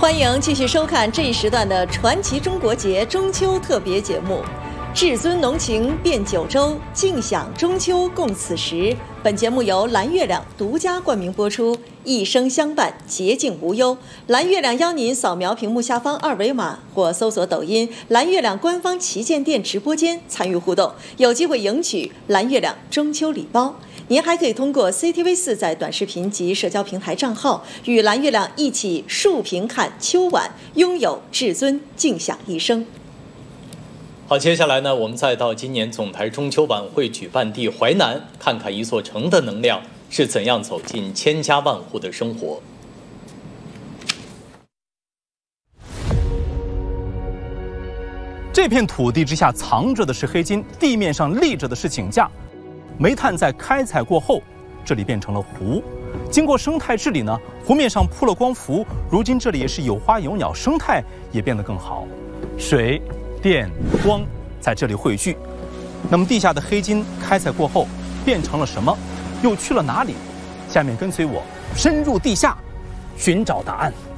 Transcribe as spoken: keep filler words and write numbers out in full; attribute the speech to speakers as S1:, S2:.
S1: 欢迎继续收看这一时段的传奇中国节中秋特别节目。至尊浓情变九州，尽享中秋共此时。本节目由蓝月亮独家冠名播出，一生相伴，洁净无忧。蓝月亮邀您扫描屏幕下方二维码，或搜索抖音“蓝月亮官方旗舰店直播间”参与互动，有机会赢取蓝月亮中秋礼包。您还可以通过 C T V 四在短视频及社交平台账号，与蓝月亮一起竖屏看秋晚，拥有至尊，尽享一生。
S2: 好，接下来呢，我们再到今年总台中秋晚会举办地淮南，看看一座城的能量是怎样走进千家万户的生活。
S3: 这片土地之下藏着的是黑金，地面上立着的是井架。煤炭在开采过后，这里变成了湖。经过生态治理呢，湖面上铺了光伏，如今这里也是有花有鸟，生态也变得更好。水、电、光在这里汇聚。那么地下的黑金开采过后变成了什么？又去了哪里？下面跟随我深入地下，寻找答案。